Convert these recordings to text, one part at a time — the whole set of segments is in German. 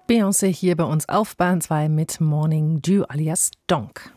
Beyoncé hier bei uns auf Bayern 2 mit Morning Dew alias Donk.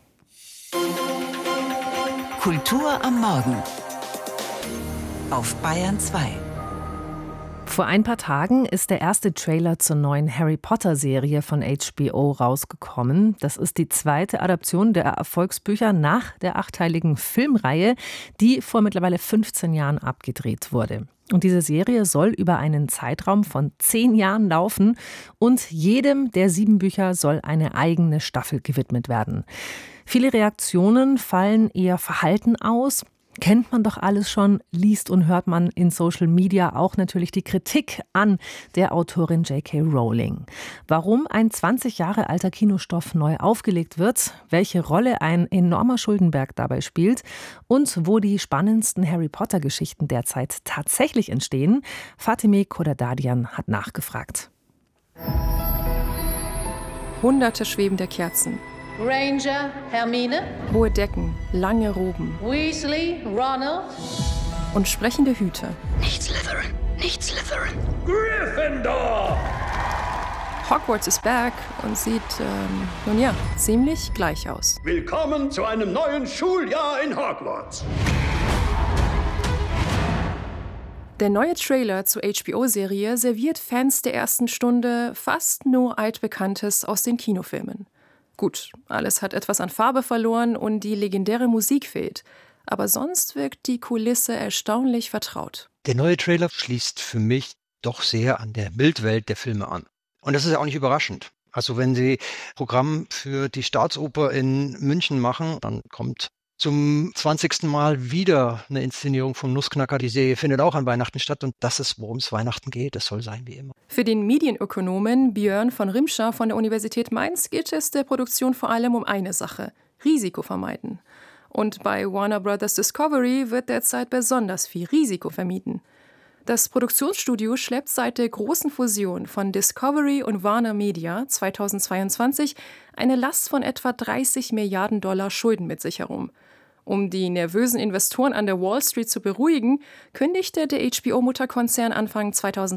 Kultur am Morgen auf Bayern 2. Vor ein paar Tagen ist der erste Trailer zur neuen Harry-Potter-Serie von HBO rausgekommen. Das ist die zweite Adaption der Erfolgsbücher nach der 8-teiligen Filmreihe, die vor mittlerweile 15 Jahren abgedreht wurde. Und diese Serie soll über einen Zeitraum von 10 Jahren laufen und jedem der 7 Bücher soll eine eigene Staffel gewidmet werden. Viele Reaktionen fallen eher verhalten aus. Kennt man doch alles schon, liest und hört man in Social Media auch natürlich die Kritik an der Autorin J.K. Rowling. Warum ein 20 Jahre alter Kinostoff neu aufgelegt wird, welche Rolle ein enormer Schuldenberg dabei spielt und wo die spannendsten Harry-Potter-Geschichten derzeit tatsächlich entstehen, Fatime Kodadadian hat nachgefragt. Hunderte schwebende Kerzen. Granger, Hermine. Hohe Decken, lange Roben. Weasley, Ronald. Und sprechende Hüte. Nicht Slytherin, nicht Slytherin. Gryffindor! Hogwarts ist back und sieht, ziemlich gleich aus. Willkommen zu einem neuen Schuljahr in Hogwarts. Der neue Trailer zur HBO-Serie serviert Fans der ersten Stunde fast nur Altbekanntes aus den Kinofilmen. Gut, alles hat etwas an Farbe verloren und die legendäre Musik fehlt. Aber sonst wirkt die Kulisse erstaunlich vertraut. Der neue Trailer schließt für mich doch sehr an der Bildwelt der Filme an. Und das ist ja auch nicht überraschend. Also wenn Sie Programm für die Staatsoper in München machen, dann kommt zum 20. Mal wieder eine Inszenierung vom Nussknacker. Die Serie findet auch an Weihnachten statt und das ist, worum es Weihnachten geht. Das soll sein wie immer. Für den Medienökonomen Björn von Rimscher von der Universität Mainz geht es der Produktion vor allem um eine Sache: Risiko vermeiden. Und bei Warner Bros. Discovery wird derzeit besonders viel Risiko vermieden. Das Produktionsstudio schleppt seit der großen Fusion von Discovery und Warner Media 2022 eine Last von etwa 30 Milliarden $ Schulden mit sich herum. Um die nervösen Investoren an der Wall Street zu beruhigen, kündigte der HBO-Mutterkonzern Anfang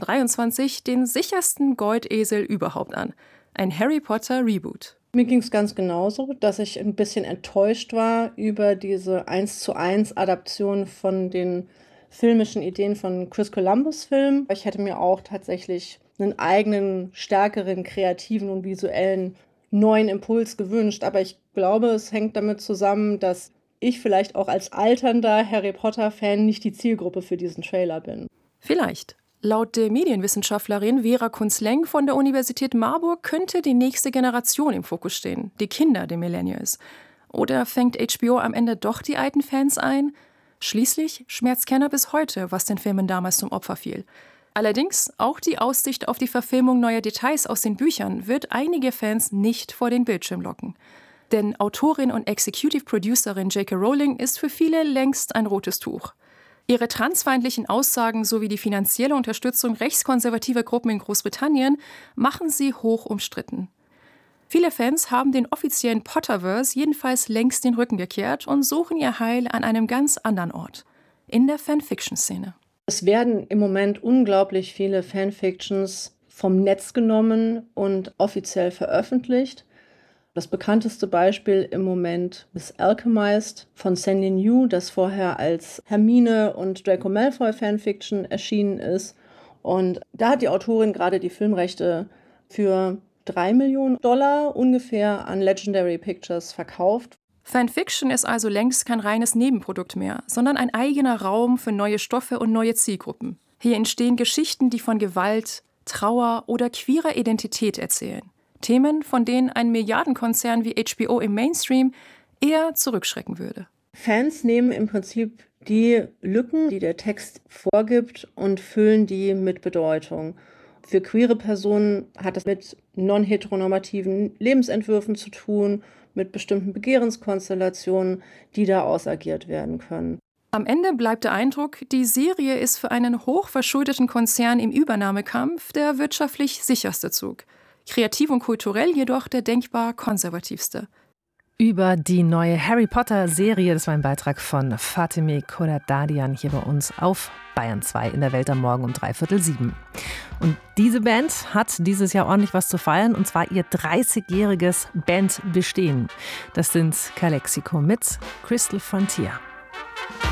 2023 den sichersten Goldesel überhaupt an: ein Harry Potter Reboot. Mir ging es ganz genauso, dass ich ein bisschen enttäuscht war über diese 1:1 Adaption von den filmischen Ideen von Chris Columbus Film. Ich hätte mir auch tatsächlich einen eigenen, stärkeren, kreativen und visuellen neuen Impuls gewünscht. Aber ich glaube, es hängt damit zusammen, dass ich vielleicht auch als alternder Harry Potter-Fan nicht die Zielgruppe für diesen Trailer bin. Vielleicht. Laut der Medienwissenschaftlerin Vera Kunz-Leng von der Universität Marburg könnte die nächste Generation im Fokus stehen, die Kinder der Millennials. Oder fängt HBO am Ende doch die alten Fans ein? Schließlich schmerzt keiner bis heute, was den Filmen damals zum Opfer fiel. Allerdings, auch die Aussicht auf die Verfilmung neuer Details aus den Büchern wird einige Fans nicht vor den Bildschirm locken. Denn Autorin und Executive Producerin J.K. Rowling ist für viele längst ein rotes Tuch. Ihre transfeindlichen Aussagen sowie die finanzielle Unterstützung rechtskonservativer Gruppen in Großbritannien machen sie hoch umstritten. Viele Fans haben den offiziellen Potterverse jedenfalls längst den Rücken gekehrt und suchen ihr Heil an einem ganz anderen Ort: in der Fanfiction-Szene. Es werden im Moment unglaublich viele Fanfictions vom Netz genommen und offiziell veröffentlicht. Das bekannteste Beispiel im Moment ist Alchemist von Sandy New, das vorher als Hermine und Draco Malfoy Fanfiction erschienen ist. Und da hat die Autorin gerade die Filmrechte für $3 Millionen ungefähr an Legendary Pictures verkauft. Fanfiction ist also längst kein reines Nebenprodukt mehr, sondern ein eigener Raum für neue Stoffe und neue Zielgruppen. Hier entstehen Geschichten, die von Gewalt, Trauer oder queerer Identität erzählen. Themen, von denen ein Milliardenkonzern wie HBO im Mainstream eher zurückschrecken würde. Fans nehmen im Prinzip die Lücken, die der Text vorgibt, und füllen die mit Bedeutung. Für queere Personen hat es mit non-heteronormativen Lebensentwürfen zu tun, mit bestimmten Begehrenskonstellationen, die da ausagiert werden können. Am Ende bleibt der Eindruck, die Serie ist für einen hochverschuldeten Konzern im Übernahmekampf der wirtschaftlich sicherste Zug. Kreativ und kulturell jedoch der denkbar konservativste. Über die neue Harry Potter-Serie. Das war ein Beitrag von Fatime Khodaadian hier bei uns auf Bayern 2 in der Welt am Morgen um 6:45. Und diese Band hat dieses Jahr ordentlich was zu feiern, und zwar ihr 30-jähriges Bandbestehen. Das sind Calexico mit Crystal Frontier.